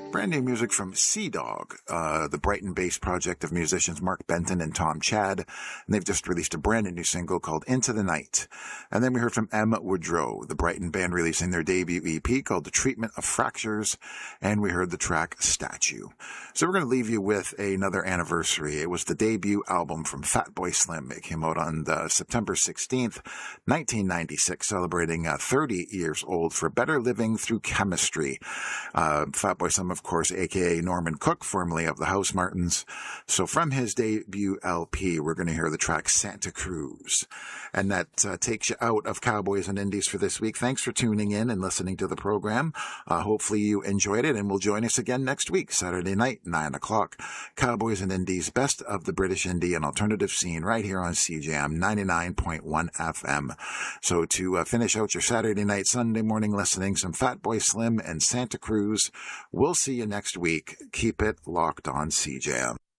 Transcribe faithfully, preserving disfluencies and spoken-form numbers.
Brand new music from Sea Dog, uh, the Brighton-based project of musicians Mark Benton and Tom Chad. And they've just released a brand new single called Into the Night. And then we heard from M. Woodrow, the Brighton band releasing their debut E P called The Treatment of Fractures. And we heard the track Statue. So we're going to leave you with another anniversary. It was the debut album from Fatboy Slim. It came out on uh, September sixteenth, nineteen ninety-six, celebrating uh, thirty years old for Better Living Through Chemistry. Uh, Fatboy Slim, of course, a k a. Norman Cook, formerly of the House Martins. So from his debut L P, we're going to hear the track Santa Cruz. And that uh, takes you out of Cowboys and Indies for this week. Thanks for tuning in and listening to the program. Uh, hopefully you enjoyed it, and will join us again next week, Saturday night, nine o'clock. Cowboys and Indies, best of the British indie and alternative scene right here on C J M ninety-nine point one F M. So to uh, finish out your Saturday night, Sunday morning listening, some Fatboy Slim and Santa Cruz. We'll see you next week. Keep it locked on C J M.